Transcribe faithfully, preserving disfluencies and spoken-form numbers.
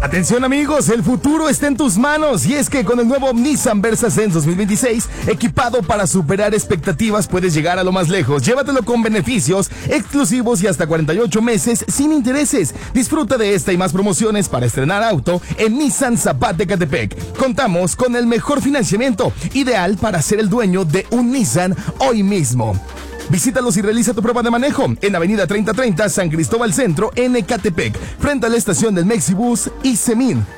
Atención amigos, el futuro está en tus manos y es que con el nuevo Nissan Versa Sense dos mil veintiséis, equipado para superar expectativas, puedes llegar a lo más lejos. Llévatelo con beneficios exclusivos y hasta cuarenta y ocho meses sin intereses. Disfruta de esta y más promociones para estrenar auto en Nissan Zapatecatepec. Contamos con el mejor financiamiento, ideal para ser el dueño de un Nissan hoy mismo. Visítalos y realiza tu prueba de manejo en Avenida treinta treinta, San Cristóbal Centro, en Ecatepec, frente a la estación del Mexibus y Semin.